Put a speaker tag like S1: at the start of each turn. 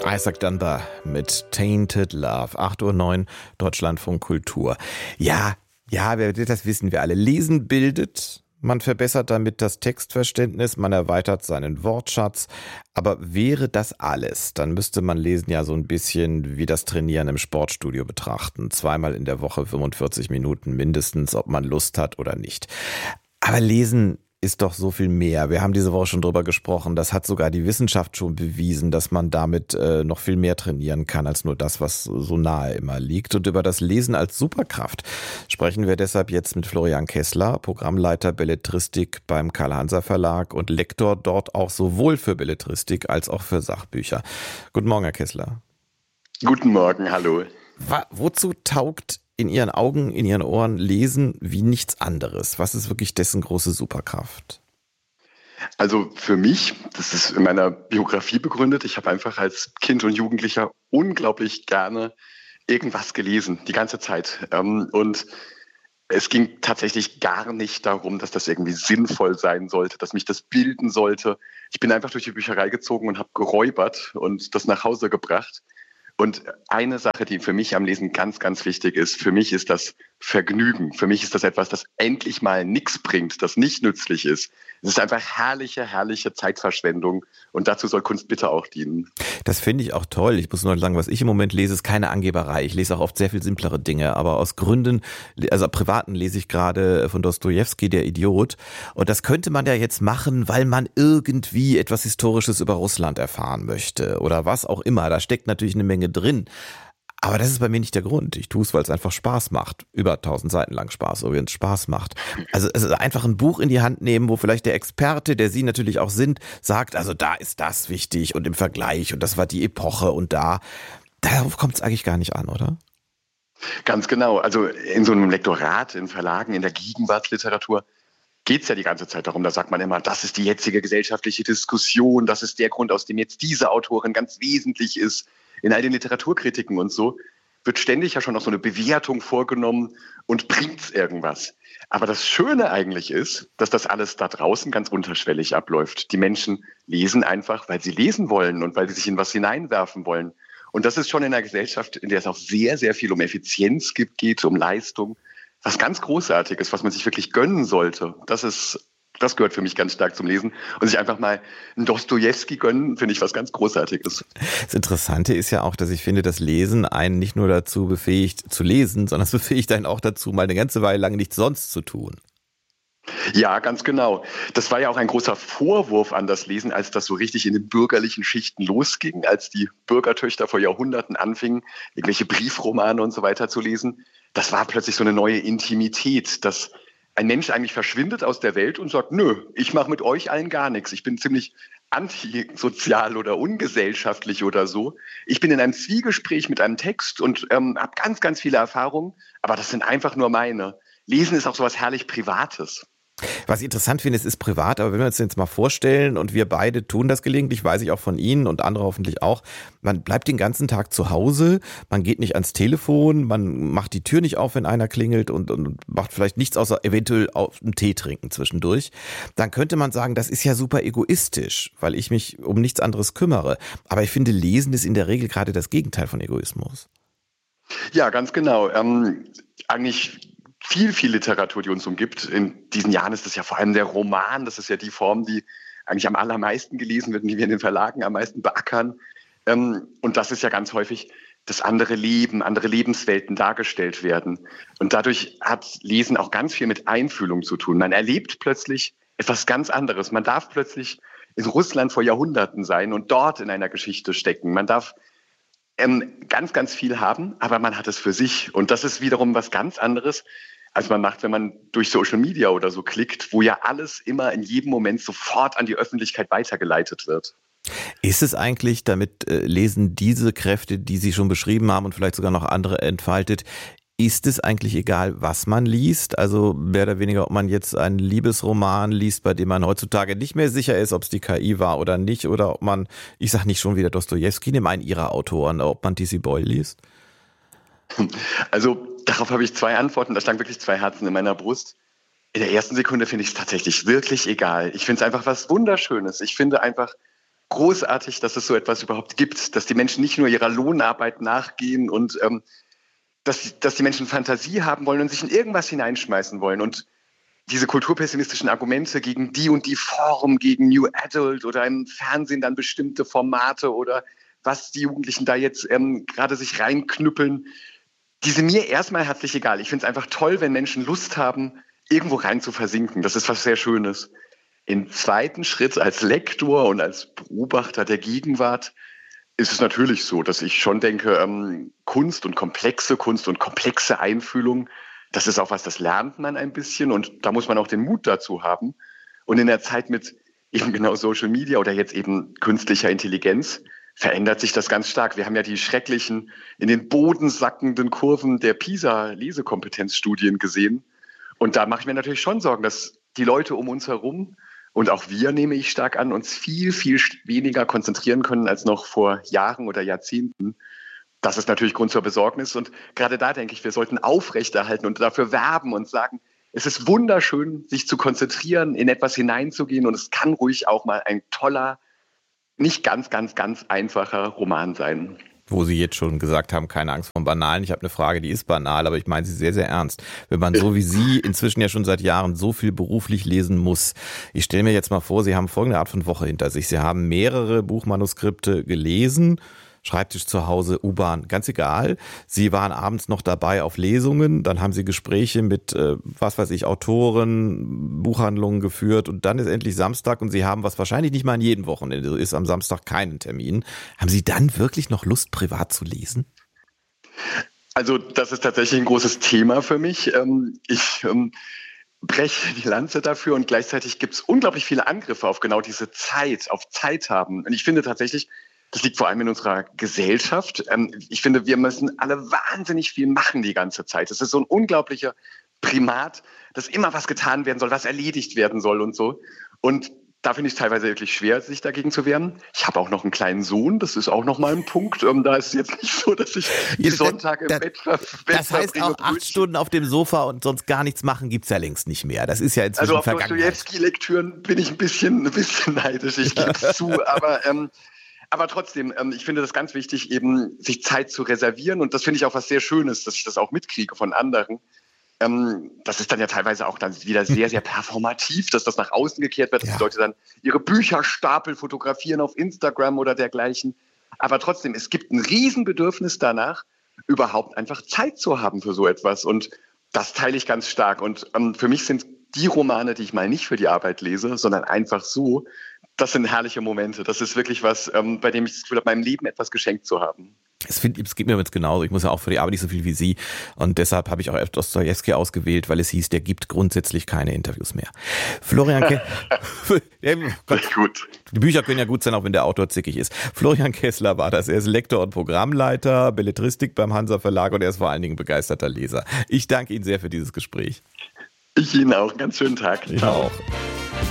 S1: Isaac Dunbar mit Tainted Love. 8:09 Uhr, Deutschlandfunk Kultur. Ja, das wissen wir alle. Lesen bildet, man verbessert damit das Textverständnis, man erweitert seinen Wortschatz. Aber wäre das alles, dann müsste man Lesen ja so ein bisschen wie das Trainieren im Sportstudio betrachten. 2-mal in der Woche 45 Minuten mindestens, ob man Lust hat oder nicht. Aber Lesen ist doch so viel mehr. Wir haben diese Woche schon drüber gesprochen. Das hat sogar die Wissenschaft schon bewiesen, dass man damit noch viel mehr trainieren kann als nur das, was so nahe immer liegt. Und über das Lesen als Superkraft sprechen wir deshalb jetzt mit Florian Kessler, Programmleiter Belletristik beim Karl-Hanser-Verlag und Lektor dort auch sowohl für Belletristik als auch für Sachbücher. Guten Morgen, Herr Kessler.
S2: Guten Morgen, hallo.
S1: Wozu taugt in Ihren Augen, in Ihren Ohren Lesen wie nichts anderes? Was ist wirklich dessen große Superkraft?
S2: Also für mich, das ist in meiner Biografie begründet, ich habe einfach als Kind und Jugendlicher unglaublich gerne irgendwas gelesen, die ganze Zeit. Und es ging tatsächlich gar nicht darum, dass das irgendwie sinnvoll sein sollte, dass mich das bilden sollte. Ich bin einfach durch die Bücherei gezogen und habe geräubert und das nach Hause gebracht. Und eine Sache, die für mich am Lesen ganz, ganz wichtig ist, für mich ist das Vergnügen. Für mich ist das etwas, das endlich mal nichts bringt, das nicht nützlich ist. Es ist einfach herrliche Zeitverschwendung. Und dazu soll Kunst bitte auch dienen.
S1: Das finde ich auch toll. Ich muss nur sagen, was ich im Moment lese, ist keine Angeberei. Ich lese auch oft sehr viel simplere Dinge. Aber aus Gründen, also privaten lese ich gerade von Dostojewski, Der Idiot. Und das könnte man ja jetzt machen, weil man irgendwie etwas Historisches über Russland erfahren möchte. Oder was auch immer. Da steckt natürlich eine Menge drin. Aber das ist bei mir nicht der Grund. Ich tue es, weil es einfach Spaß macht. Über 1000 Seiten lang Spaß, übrigens Spaß macht. Also es ist einfach ein Buch in die Hand nehmen, wo vielleicht der Experte, der Sie natürlich auch sind, sagt, also da ist das wichtig und im Vergleich und das war die Epoche und darauf kommt es eigentlich gar nicht an, oder?
S2: Ganz genau. Also in so einem Lektorat, in Verlagen, in der Gegenwartsliteratur geht es ja die ganze Zeit darum. Da sagt man immer, das ist die jetzige gesellschaftliche Diskussion, das ist der Grund, aus dem jetzt diese Autorin ganz wesentlich ist. In all den Literaturkritiken und so wird ständig ja schon noch so eine Bewertung vorgenommen und bringt's irgendwas. Aber das Schöne eigentlich ist, dass das alles da draußen ganz unterschwellig abläuft. Die Menschen lesen einfach, weil sie lesen wollen und weil sie sich in was hineinwerfen wollen. Und das ist schon in einer Gesellschaft, in der es auch sehr, sehr viel um Effizienz geht, um Leistung, was ganz Großartiges, was man sich wirklich gönnen sollte. Das gehört für mich ganz stark zum Lesen. Und sich einfach mal einen Dostojewski gönnen, finde ich was ganz Großartiges.
S1: Das Interessante ist ja auch, dass ich finde, das Lesen einen nicht nur dazu befähigt zu lesen, sondern es befähigt einen auch dazu, mal eine ganze Weile lang nichts sonst zu tun.
S2: Ja, ganz genau. Das war ja auch ein großer Vorwurf an das Lesen, als das so richtig in den bürgerlichen Schichten losging, als die Bürgertöchter vor Jahrhunderten anfingen, irgendwelche Briefromane und so weiter zu lesen. Das war plötzlich so eine neue Intimität, dass ein Mensch eigentlich verschwindet aus der Welt und sagt, nö, ich mache mit euch allen gar nichts. Ich bin ziemlich antisozial oder ungesellschaftlich oder so. Ich bin in einem Zwiegespräch mit einem Text und habe ganz, ganz viele Erfahrungen, aber das sind einfach nur meine. Lesen ist auch sowas herrlich Privates.
S1: Was ich interessant finde, es ist privat, aber wenn wir uns jetzt mal vorstellen und wir beide tun das gelegentlich, weiß ich auch von Ihnen und andere hoffentlich auch, man bleibt den ganzen Tag zu Hause, man geht nicht ans Telefon, man macht die Tür nicht auf, wenn einer klingelt und macht vielleicht nichts außer eventuell auf einen Tee trinken zwischendurch, dann könnte man sagen, das ist ja super egoistisch, weil ich mich um nichts anderes kümmere. Aber ich finde, Lesen ist in der Regel gerade das Gegenteil von Egoismus.
S2: Ja, ganz genau. Eigentlich viel Literatur, die uns umgibt. In diesen Jahren ist das ja vor allem der Roman. Das ist ja die Form, die eigentlich am allermeisten gelesen wird und die wir in den Verlagen am meisten beackern. Und das ist ja ganz häufig, dass andere Leben, andere Lebenswelten dargestellt werden. Und dadurch hat Lesen auch ganz viel mit Einfühlung zu tun. Man erlebt plötzlich etwas ganz anderes. Man darf plötzlich in Russland vor Jahrhunderten sein und dort in einer Geschichte stecken. Man darf ganz, ganz viel haben, aber man hat es für sich. Und das ist wiederum was ganz anderes, als man macht, wenn man durch Social Media oder so klickt, wo ja alles immer in jedem Moment sofort an die Öffentlichkeit weitergeleitet wird.
S1: Ist es eigentlich, damit Lesen diese Kräfte, die Sie schon beschrieben haben und vielleicht sogar noch andere entfaltet, ist es eigentlich egal, was man liest? Also mehr oder weniger, ob man jetzt einen Liebesroman liest, bei dem man heutzutage nicht mehr sicher ist, ob es die KI war oder nicht, oder ob man, ich sag nicht schon wieder Dostojewski, nehme einen Ihrer Autoren, ob man T.C. Boyle liest?
S2: Also darauf habe ich 2 Antworten. Da schlagen wirklich 2 Herzen in meiner Brust. In der ersten Sekunde finde ich es tatsächlich wirklich egal. Ich finde es einfach was Wunderschönes. Ich finde einfach großartig, dass es so etwas überhaupt gibt, dass die Menschen nicht nur ihrer Lohnarbeit nachgehen und dass die Menschen Fantasie haben wollen und sich in irgendwas hineinschmeißen wollen. Und diese kulturpessimistischen Argumente gegen die und die Form, gegen New Adult oder im Fernsehen dann bestimmte Formate oder was die Jugendlichen da jetzt gerade sich reinknüppeln, die sind mir erstmal herzlich egal. Ich finde es einfach toll, wenn Menschen Lust haben, irgendwo rein zu versinken. Das ist was sehr Schönes. Im zweiten Schritt als Lektor und als Beobachter der Gegenwart ist es natürlich so, dass ich schon denke, Kunst und komplexe Einfühlung, das ist auch was, das lernt man ein bisschen und da muss man auch den Mut dazu haben. Und in der Zeit mit eben genau Social Media oder jetzt eben künstlicher Intelligenz verändert sich das ganz stark. Wir haben ja die schrecklichen, in den Boden sackenden Kurven der PISA-Lesekompetenzstudien gesehen. Und da mache ich mir natürlich schon Sorgen, dass die Leute um uns herum und auch wir, nehme ich stark an, uns viel, viel weniger konzentrieren können als noch vor Jahren oder Jahrzehnten. Das ist natürlich Grund zur Besorgnis. Und gerade da denke ich, wir sollten aufrechterhalten und dafür werben und sagen, es ist wunderschön, sich zu konzentrieren, in etwas hineinzugehen. Und es kann ruhig auch mal ein toller, nicht ganz einfacher Roman sein.
S1: Wo Sie jetzt schon gesagt haben, keine Angst vor Banalen. Ich habe eine Frage, die ist banal, aber ich meine sie sehr, sehr ernst. Wenn man so wie Sie inzwischen ja schon seit Jahren so viel beruflich lesen muss. Ich stelle mir jetzt mal vor, Sie haben folgende Art von Woche hinter sich. Sie haben mehrere Buchmanuskripte gelesen, Schreibtisch zu Hause, U-Bahn, ganz egal. Sie waren abends noch dabei auf Lesungen, dann haben Sie Gespräche mit, Autoren, Buchhandlungen geführt und dann ist endlich Samstag und Sie haben, was wahrscheinlich nicht mal an jedem Wochenende so ist, am Samstag keinen Termin. Haben Sie dann wirklich noch Lust, privat zu lesen?
S2: Also das ist tatsächlich ein großes Thema für mich. Ich breche die Lanze dafür und gleichzeitig gibt es unglaublich viele Angriffe auf genau diese Zeit, auf Zeit haben. Und ich finde tatsächlich, das liegt vor allem in unserer Gesellschaft. Ich finde, wir müssen alle wahnsinnig viel machen die ganze Zeit. Es ist so ein unglaublicher Primat, dass immer was getan werden soll, was erledigt werden soll und so. Und da finde ich es teilweise wirklich schwer, sich dagegen zu wehren. Ich habe auch noch einen kleinen Sohn, das ist auch noch mal ein Punkt. Da ist es jetzt nicht so, dass ich die Sonntage im Bett
S1: Das heißt auch 8 Stunden auf dem Sofa und sonst gar nichts machen gibt's ja längst nicht mehr. Das ist ja inzwischen Vergangenheit.
S2: Also auf Dostojewski-Lektüren bin ich ein bisschen neidisch, ich gebe es zu. Aber trotzdem, ich finde das ganz wichtig, eben sich Zeit zu reservieren. Und das finde ich auch was sehr Schönes, dass ich das auch mitkriege von anderen. Das ist dann ja teilweise auch dann wieder sehr, sehr performativ, dass das nach außen gekehrt wird, dass die Leute dann ihre Bücherstapel fotografieren auf Instagram oder dergleichen. Aber trotzdem, es gibt ein Riesenbedürfnis danach, überhaupt einfach Zeit zu haben für so etwas. Und das teile ich ganz stark. Und für mich sind die Romane, die ich mal nicht für die Arbeit lese, sondern einfach so, das sind herrliche Momente. Das ist wirklich was, bei dem ich das Gefühl habe, meinem Leben etwas geschenkt zu haben.
S1: Es geht mir jetzt genauso. Ich muss ja auch für die Arbeit nicht so viel wie Sie. Und deshalb habe ich auch Dostojewski ausgewählt, weil es hieß, der gibt grundsätzlich keine Interviews mehr. Florian
S2: Gut.
S1: Die Bücher können ja gut sein, auch wenn der Autor zickig ist. Florian Kessler war das. Er ist Lektor und Programmleiter, Belletristik beim Hansa Verlag und er ist vor allen Dingen begeisterter Leser. Ich danke Ihnen sehr für dieses Gespräch.
S2: Ich Ihnen auch. Einen ganz schönen Tag.
S1: Ich auch.